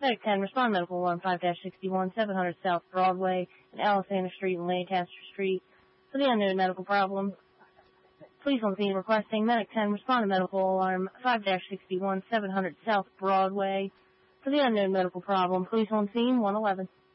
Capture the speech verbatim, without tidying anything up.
Medic ten, respond medical alarm five sixty-one, seven hundred South Broadway, and Alexander Street and Lancaster Street. For the unknown medical problem, please on scene requesting Medic ten, respond to medical alarm five sixty-one, seven hundred South Broadway. For the unknown medical problem, please on scene one eleven.